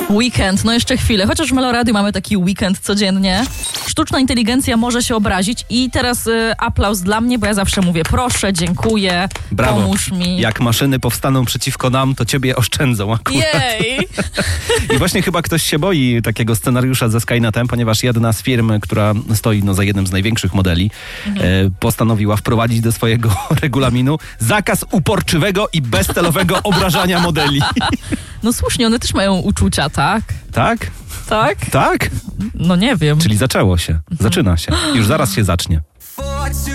Weekend, no jeszcze chwilę. Chociaż w Melo Radio mamy taki weekend codziennie. Sztuczna inteligencja może się obrazić i teraz aplauz dla mnie, bo ja zawsze mówię proszę, dziękuję, Brawo. pomóż mi. Jak maszyny powstaną przeciwko nam, to ciebie oszczędzą akurat. Jej! I właśnie chyba ktoś się boi takiego scenariusza ze Skynetem, ponieważ jedna z firm, która stoi za jednym z największych modeli, postanowiła wprowadzić do swojego regulaminu zakaz uporczywego i bezcelowego obrażania modeli. No słusznie, one też mają uczucia, tak? Tak? Tak? Tak? No nie wiem. Czyli zaczęło się. Zaczyna się. Już zaraz się zacznie.